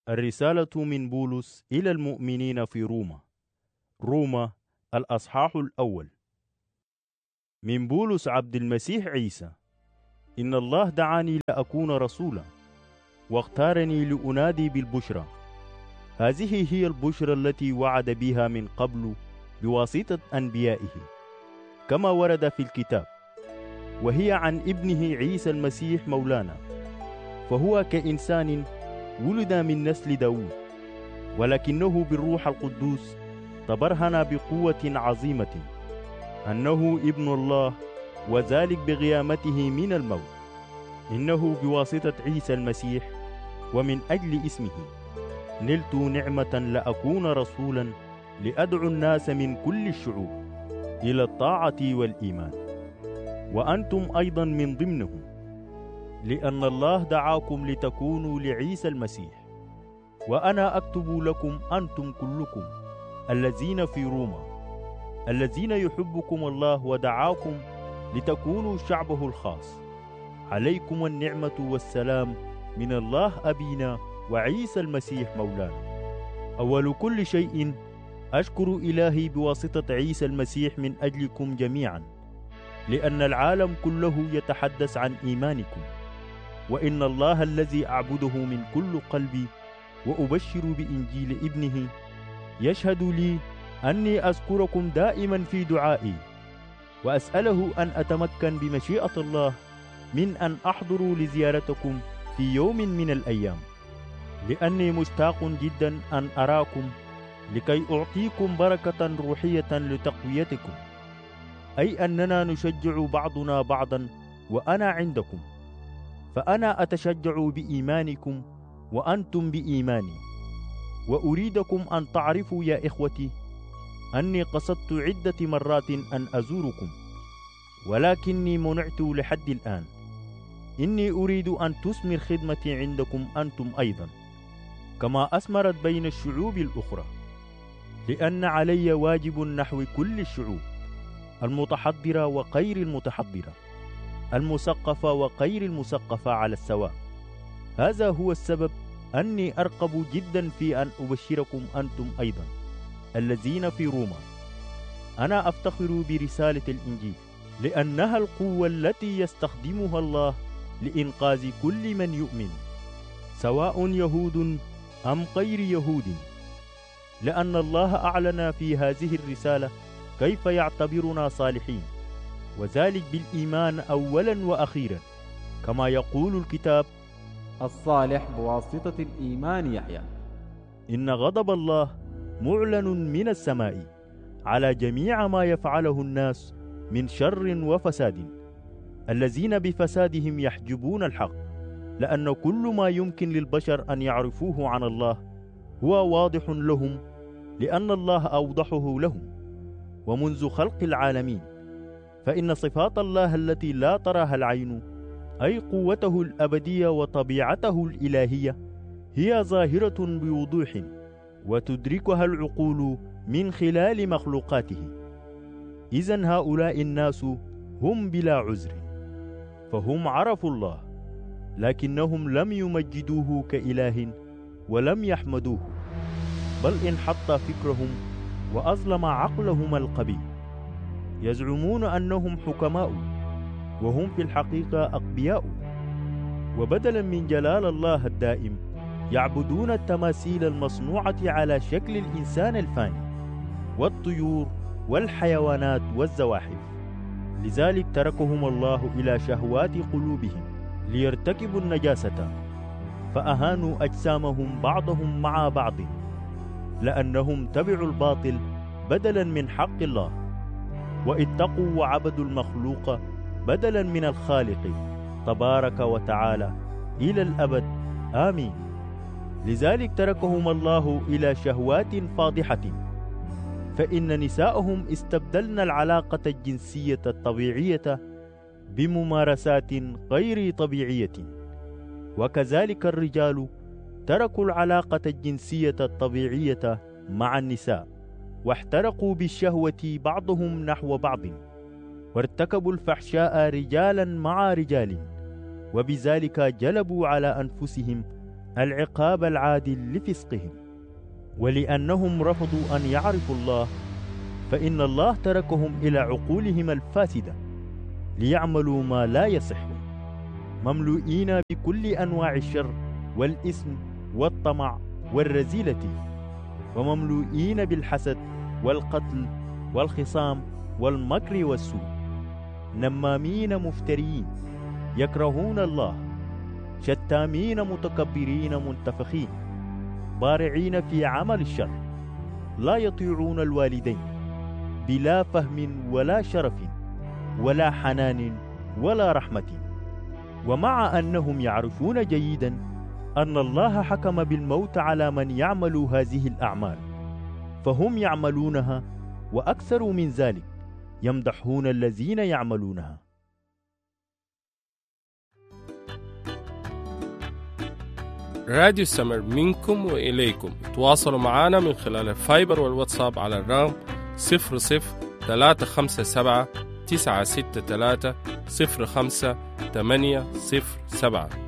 الرسالة من بولس إلى المؤمنين في روما. روما الأصحاح الأول. من بولس عبد المسيح عيسى. إن الله دعاني لأكون رسولا واختارني لأنادي بالبشرى. هذه هي البشرى التي وعد بها من قبل بواسطة أنبيائه كما ورد في الكتاب، وهي عن ابنه عيسى المسيح مولانا، فهو كإنسان ولد من نسل داود، ولكنه بالروح القدوس تبرهن بقوة عظيمة أنه ابن الله، وذلك بقيامته من الموت. إنه بواسطة عيسى المسيح ومن أجل اسمه نلت نعمة لأكون رسولا لأدعو الناس من كل الشعوب إلى الطاعة والإيمان، وأنتم أيضا من ضمنهم، لأن الله دعاكم لتكونوا لعيسى المسيح. وأنا أكتب لكم أنتم كلكم الذين في روما، الذين يحبكم الله ودعاكم لتكونوا شعبه الخاص، عليكم النعمة والسلام من الله أبينا وعيسى المسيح مولانا. أول كل شيء أشكر إلهي بواسطة عيسى المسيح من أجلكم جميعا، لأن العالم كله يتحدث عن إيمانكم، وإن الله الذي أعبده من كل قلبي وأبشر بإنجيل ابنه يشهد لي أني أذكركم دائما في دعائي، وأسأله أن أتمكن بمشيئة الله من أن أحضر لزيارتكم في يوم من الأيام، لأني مشتاق جدا أن أراكم لكي أعطيكم بركة روحية لتقويتكم، أي أننا نشجع بعضنا بعضا وأنا عندكم، فأنا أتشجع بإيمانكم وأنتم بإيماني. وأريدكم أن تعرفوا يا إخوتي أني قصدت عدة مرات أن أزوركم، ولكني منعت لحد الآن. إني أريد أن تثمر خدمتي عندكم أنتم أيضا كما أثمرت بين الشعوب الأخرى، لأن علي واجب نحو كل الشعوب، المتحضرة وغير المتحضرة، المثقفة وغير المثقفة على السواء. هذا هو السبب أني أرغب جدا في أن أبشركم أنتم أيضا الذين في روما. أنا أفتخر برسالة الإنجيل، لأنها القوة التي يستخدمها الله لإنقاذ كل من يؤمن، سواء يهود أم غير يهود، لأن الله أعلن في هذه الرسالة كيف يعتبرنا صالحين، وذلك بالإيمان أولا وأخيرا، كما يقول الكتاب: الصالح بواسطة الإيمان يحيى. إن غضب الله معلن من السماء على جميع ما يفعله الناس من شر وفساد، الذين بفسادهم يحجبون الحق، لأن كل ما يمكن للبشر أن يعرفوه عن الله هو واضح لهم، لأن الله أوضحه لهم ومنذ خلق العالمين. فإن صفات الله التي لا تراها العين، أي قوته الأبدية وطبيعته الإلهية، هي ظاهرة بوضوح وتدركها العقول من خلال مخلوقاته. إذن هؤلاء الناس هم بلا عذر، فهم عرفوا الله لكنهم لم يمجدوه كإله ولم يحمدوه، بل انحط فكرهم وأظلم عقلهم القبيح. يزعمون أنهم حكماء وهم في الحقيقة أغبياء، وبدلا من جلال الله الدائم يعبدون التماثيل المصنوعة على شكل الإنسان الفاني والطيور والحيوانات والزواحف. لذلك تركهم الله إلى شهوات قلوبهم ليرتكبوا النجاسة، فأهانوا أجسامهم بعضهم مع بعض، لأنهم تبعوا الباطل بدلا من حق الله، واتقوا وعبدوا المخلوق بدلا من الخالق تبارك وتعالى إلى الأبد، آمين. لذلك تركهم الله إلى شهوات فاضحة، فإن نساءهم استبدلن العلاقة الجنسية الطبيعية بممارسات غير طبيعية، وكذلك الرجال تركوا العلاقة الجنسية الطبيعية مع النساء، واحترقوا بالشهوة بعضهم نحو بعض، وارتكبوا الفحشاء رجالا مع رجال، وبذلك جلبوا على أنفسهم العقاب العادل لفسقهم. ولأنهم رفضوا أن يعرفوا الله، فإن الله تركهم إلى عقولهم الفاسدة ليعملوا ما لا يصح، مملوئين بكل أنواع الشر والإثم والطمع والرذيلة، ومملوئين بالحسد والقتل والخصام والمكر والسوء، نمامين مفترين يكرهون الله، شتامين متكبرين منتفخين، بارعين في عمل الشر، لا يطيعون الوالدين، بلا فهم ولا شرف ولا حنان ولا رحمة. ومع أنهم يعرفون جيدا أن الله حكم بالموت على من يعمل هذه الأعمال، فهم يعملونها، وأكثر من ذلك يمدحون الذين يعملونها. راديو السمر منكم وإليكم. تواصلوا معنا من خلال الفايبر والواتساب على الرقم 00-357-963-05-807.